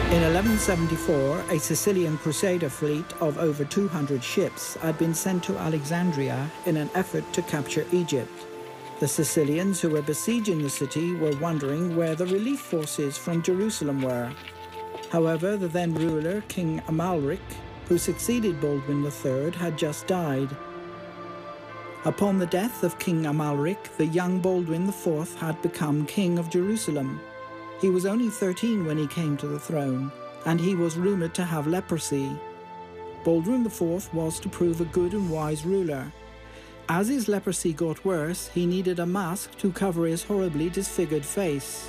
In 1174, a Sicilian crusader fleet of over 200 ships had been sent to Alexandria in an effort to capture Egypt. The Sicilians who were besieging the city were wondering where the relief forces from Jerusalem were. However, the then ruler, King Amalric, who succeeded Baldwin III, had just died. Upon the death of King Amalric, the young Baldwin IV had become king of Jerusalem. He was only 13 when he came to the throne, and he was rumoured to have leprosy. Baldwin IV was to prove a good and wise ruler. As his leprosy got worse, he needed a mask to cover his horribly disfigured face.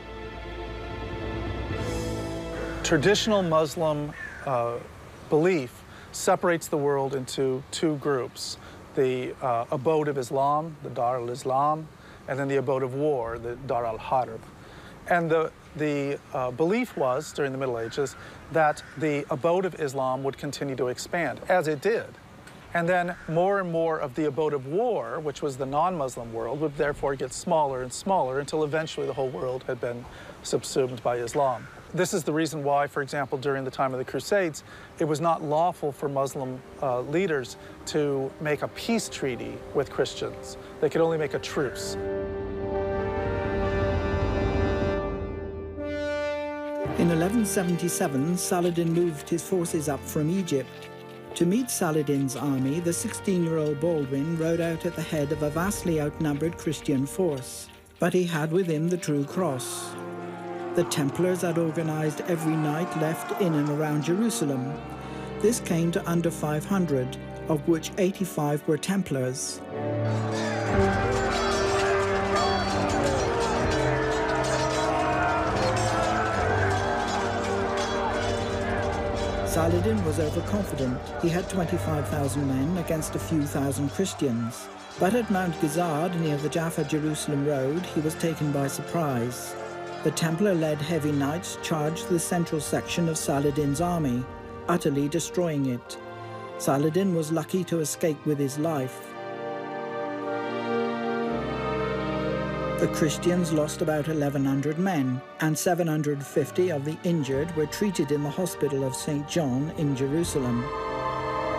Traditional Muslim belief separates the world into two groups. The abode of Islam, the Dar al-Islam, and then the abode of war, the Dar al-Harb. And the belief was, during the Middle Ages, that the abode of Islam would continue to expand, as it did. And then more and more of the abode of war, which was the non-Muslim world, would therefore get smaller and smaller until eventually the whole world had been subsumed by Islam. This is the reason why, for example, during the time of the Crusades, it was not lawful for Muslim leaders to make a peace treaty with Christians. They could only make a truce. In 1177, Saladin moved his forces up from Egypt. To meet Saladin's army, the 16-year-old Baldwin rode out at the head of a vastly outnumbered Christian force. But he had with him the true cross. The Templars had organized every knight left in and around Jerusalem. This came to under 500, of which 85 were Templars. Saladin was overconfident. He had 25,000 men against a few thousand Christians. But at Mount Gizard, near the Jaffa-Jerusalem road, he was taken by surprise. The Templar-led heavy knights charged the central section of Saladin's army, utterly destroying it. Saladin was lucky to escape with his life. The Christians lost about 1,100 men, and 750 of the injured were treated in the hospital of St. John in Jerusalem.